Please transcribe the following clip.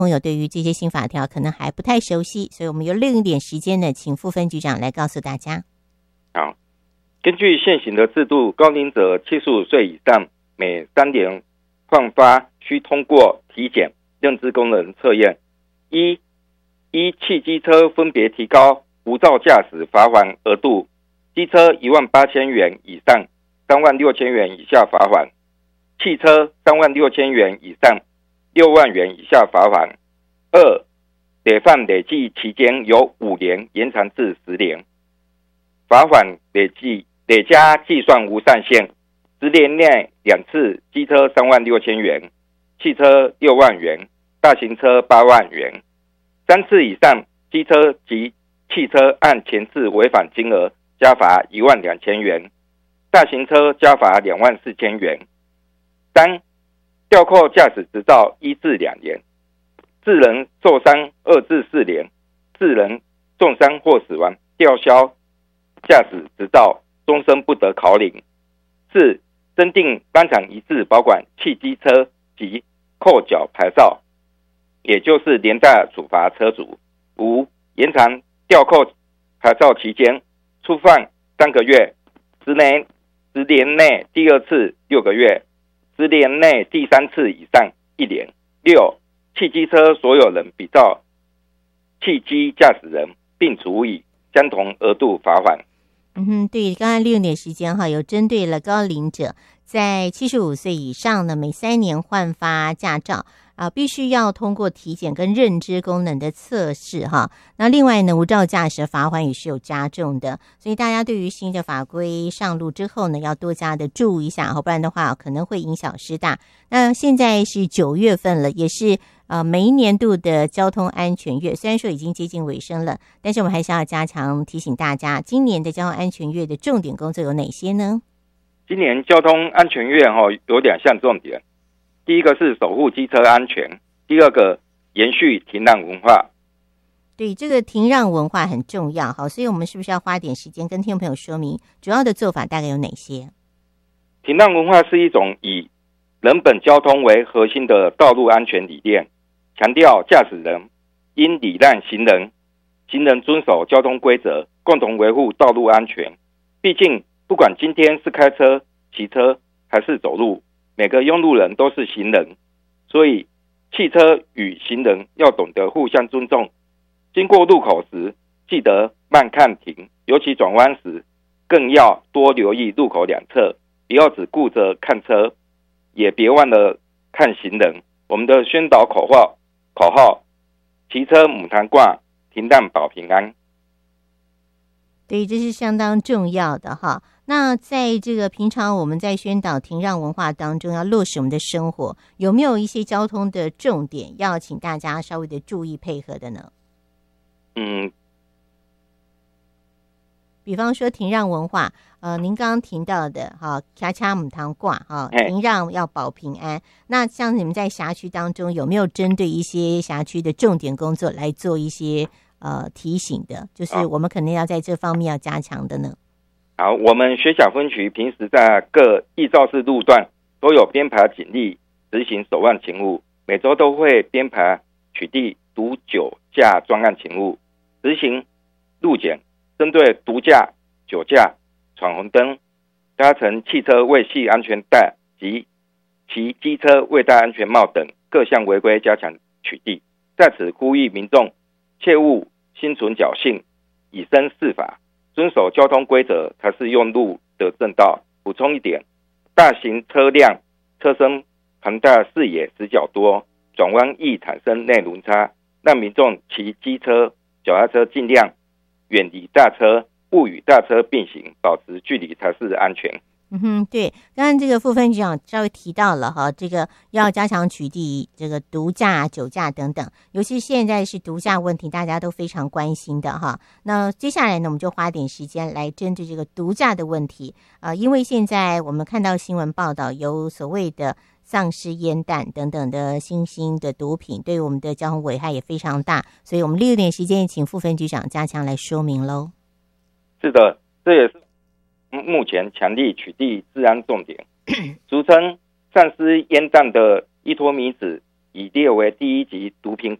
朋友对于这些新法条可能还不太熟悉，所以我们有另一点时间呢，请副分局长来告诉大家。 好，根据现行的制度，高龄者75岁以上，每3年换发需通过体检、认知功能测验。依汽机车分别提高无照驾驶罚款额度，机车18000元以上36000元以下罚款，汽车36000元以上6万元以下罚款。2、累犯累计期间由5年延长至10年，罚款累加计算无上限，10年内2次机车36000元，汽车6万元，大型车8万元。3次以上机车及汽车按前次违反金额加罚12000元，大型车加罚24000元。3、吊扣驾驶执照1至2年，致人受伤2至4年，致人重伤或死亡吊销驾驶执照，终身不得考领。4、增订当场一致保管汽机车及扣缴牌照，也就是连带处罚车主。5、延长吊扣牌照期间，初犯3个月，10年内第2次6个月，10年内第3次以上1年。6、汽机车所有人比照汽机驾驶人，并处以相同额度罚款。 对，刚才利用点时间哈，有针对了高龄者在75岁以上呢，每3年换发驾照必须要通过体检跟认知功能的测试哈。那另外呢，无照驾驶罚款也是有加重的，所以大家对于新的法规上路之后呢，要多加的注意一下，不然的话可能会因小失大。那现在是9月份了，也是每一年度的交通安全月，虽然说已经接近尾声了，但是我们还是要加强提醒大家，今年的交通安全月的重点工作有哪些呢？ 今年交通安全月有2项重点，第一个是守护机车安全，第二个延续停让文化。 对，这个停让文化很重要，好，所以我们是不是要花点时间跟听众朋友说明主要的做法大概有哪些？ 停让文化是一种以人本交通为核心的道路安全理念，强调驾驶人应礼让行人，行人遵守交通规则，共同维护道路安全。毕竟不管今天是开车、骑车还是走路，每个拥路人都是行人，所以汽车与行人要懂得互相尊重。经过路口时，记得慢看停，尤其转弯时，更要多留意路口两侧，不要只顾着看车，也别忘了看行人。我们的宣导口号：骑车母汤挂，停让保平安。 对，这是相当重要的哈。那在这个平常我们在宣导停让文化当中，要落实我们的生活，有没有一些交通的重点要请大家稍微的注意配合的呢？比方说停让文化，您刚刚提到的哈，掐掐母汤挂哈，停让要保平安。那像你们在辖区当中有没有针对一些辖区的重点工作来做一些提醒的？就是我们可能要在这方面要加强的呢？ 好，我们学甲分局平时在各易肇事路段都有编排警力执行守望勤务，每周都会编排取缔毒酒驾专案勤务，执行路检，针对毒驾、酒驾、闯红灯、搭乘汽车未系安全带及骑机车未戴安全帽等各项违规加强取缔。在此呼吁民众切勿心存侥幸，以身试法，遵守交通规则才是用路的正道。补充一点，大型车辆车身庞大，视野死角多，转弯易产生内轮差，让民众骑机车、脚踏车尽量远离大车，不与大车并行，保持距离才是安全。 对，刚刚这个副分局长稍微提到了哈，这个要加强取缔这个毒驾、酒驾等等，尤其现在是毒驾问题，大家都非常关心的哈。那接下来呢，我们就花点时间来针对这个毒驾的问题因为现在我们看到新闻报道有所谓的丧尸烟弹等等的新兴的毒品，对我们的交通危害也非常大，所以我们利用点时间，请副分局长加强来说明喽。 是的，这也是目前强力取缔治安重点。俗称丧尸烟弹的依托米酯已列为第1级毒品